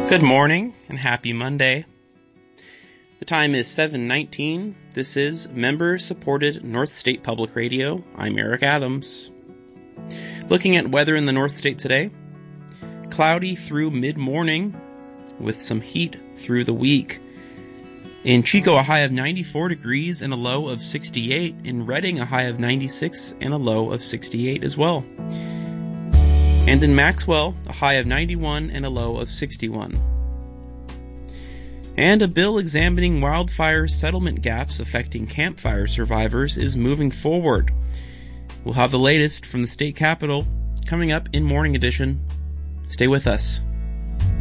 Good morning and happy Monday. The time is 7:19. This is member-supported North State Public Radio. I'm Eric Adams. Looking at weather in the North State today, cloudy through mid-morning with some heat through the week. In Chico, a high of 94 degrees and a low of 68. In Redding, a high of 96 and a low of 68 as well. And in Maxwell, a high of 91 and a low of 61. And a bill examining wildfire settlement gaps affecting campfire survivors is moving forward. We'll have the latest from the state capitol coming up in Morning Edition. Stay with us.